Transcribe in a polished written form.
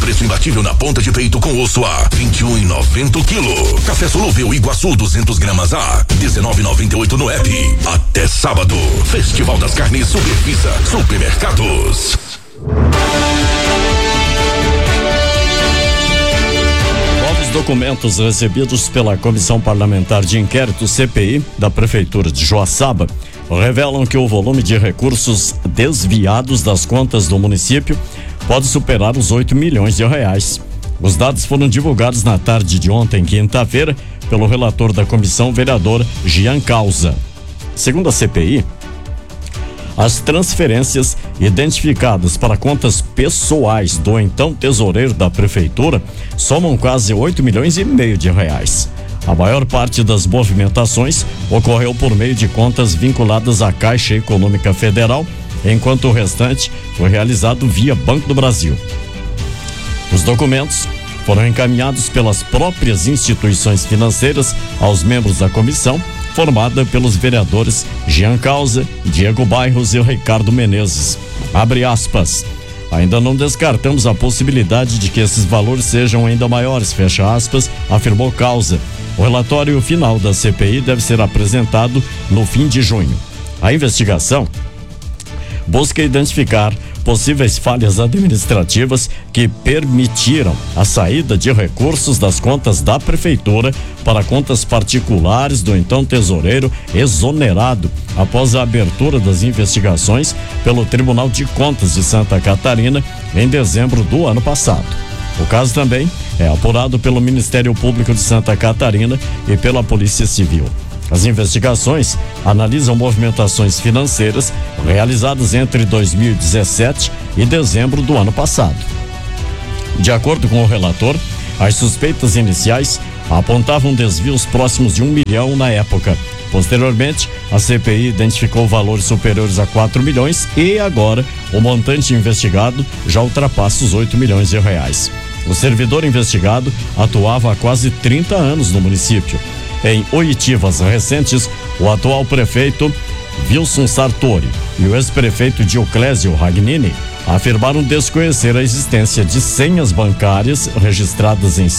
preço imbatível na ponta de peito com osso a R$21,90 o quilo. Café solúvel Iguaçu 200 gramas a R$19,98 no app. Até sábado. Festival das Carnes Supervisa Supermercados. Novos documentos recebidos pela Comissão Parlamentar de Inquérito CPI da Prefeitura de Joaçaba revelam que o volume de recursos desviados das contas do município pode superar os R$8 milhões. Os dados foram divulgados na tarde de ontem, quinta-feira, pelo relator da comissão, vereador Jean Causa. Segundo a CPI, as transferências identificadas para contas pessoais do então tesoureiro da prefeitura somam quase R$8,5 milhões. A maior parte das movimentações ocorreu por meio de contas vinculadas à Caixa Econômica Federal, enquanto o restante foi realizado via Banco do Brasil. Os documentos foram encaminhados pelas próprias instituições financeiras aos membros da comissão, formada pelos vereadores Jean Causa, Diego Bairros e Ricardo Menezes. Abre aspas. Ainda não descartamos a possibilidade de que esses valores sejam ainda maiores, fecha aspas, afirmou Causa. O relatório final da CPI deve ser apresentado no fim de junho. A investigação busca identificar possíveis falhas administrativas que permitiram a saída de recursos das contas da prefeitura para contas particulares do então tesoureiro exonerado após a abertura das investigações pelo Tribunal de Contas de Santa Catarina em dezembro do ano passado. O caso também é apurado pelo Ministério Público de Santa Catarina e pela Polícia Civil. As investigações analisam movimentações financeiras realizadas entre 2017 e dezembro do ano passado. De acordo com o relator, as suspeitas iniciais apontavam desvios próximos de R$1 milhão na época. Posteriormente, a CPI identificou valores superiores a R$4 milhões e agora o montante investigado já ultrapassa os R$8 milhões. O servidor investigado atuava há quase 30 anos no município. Em oitivas recentes, o atual prefeito Wilson Sartori e o ex-prefeito Dioclésio Ragnini afirmaram desconhecer a existência de senhas bancárias registradas em